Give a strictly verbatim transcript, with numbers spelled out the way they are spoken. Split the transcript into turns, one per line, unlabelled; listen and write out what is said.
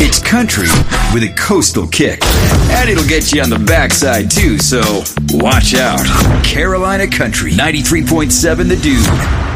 It's country with a coastal kick. And it'll get you on the backside, too, so watch out. Carolina Country, ninety-three point seven The Dude.